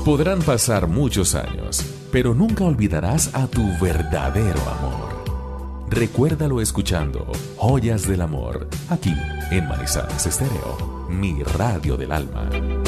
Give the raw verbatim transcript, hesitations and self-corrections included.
Podrán pasar muchos años, pero nunca olvidarás a tu verdadero amor. Recuérdalo escuchando Joyas del Amor, aquí en Manizales Estéreo, mi radio del alma.